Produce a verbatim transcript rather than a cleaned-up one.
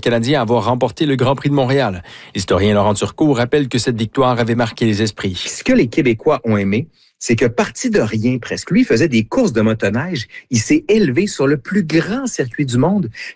Canadien à avoir remporté le Grand Prix de Montréal. L'historien Laurent Turcot rappelle que cette victoire avait marqué les esprits. Ce que les Québécois ont aimé, c'est que parti de rien presque, lui faisait des courses de motoneige, il s'est élevé sur le plus grand circuit du monde,